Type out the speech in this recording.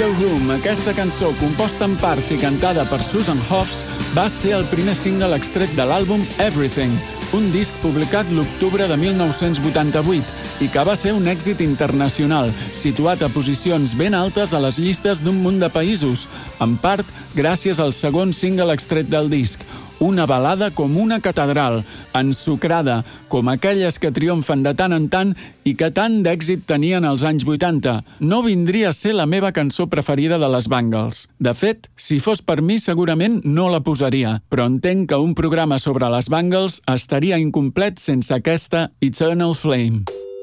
Your Room, aquesta cançó, composta en part i cantada per Susan Hoffs, va ser el primer single extret de l'àlbum Everything, un disc publicat l'octubre de 1988 i que va ser un èxit internacional, situat a posicions ben altes a les llistes d'un munt de països, en part gràcies al segon single extret del disc, una balada com una catedral, ensucrada, com aquelles que triomfen de tant en tant i que tant d'èxit tenien als anys 80. No vindria a ser la meva cançó preferida de les Bangles. De fet, si fos per mi, segurament no la posaria, però entenc que un programa sobre les Bangles estaria incomplet sense aquesta Eternal Flame.